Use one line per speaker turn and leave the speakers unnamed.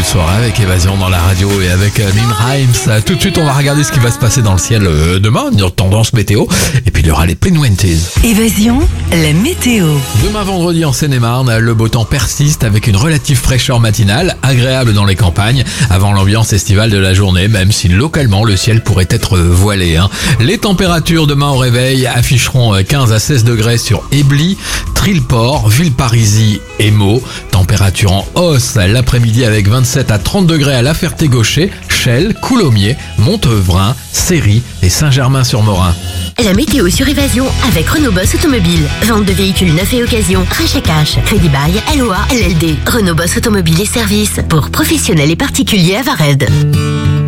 soirée avec Évasion dans la radio et avec Lynn Rimes. Tout de suite, on va regarder ce qui va se passer dans le ciel demain, une tendance météo. Et puis, il y aura les Plain Wenties.
Évasion, la météo.
Demain vendredi en Seine-et-Marne, le beau temps persiste avec une relative fraîcheur matinale, agréable dans les campagnes, avant l'ambiance estivale de la journée, même si localement le ciel pourrait être voilé. Les températures demain au réveil afficheront 15 à 16 degrés sur Ebly, Trilleport, Villeparisis et Meaux. Température en hausse l'après-midi avec 27 à 30 degrés à La Ferté-Gaucher, Chelles, Coulommiers, Montevrain, Céry et Saint-Germain-sur-Morin.
La météo sur Évasion avec Renault Boss Automobile. Vente de véhicules neufs et occasion, rachat cash, crédit bail, LOA, LLD. Renault Boss Automobile et services pour professionnels et particuliers à Vared.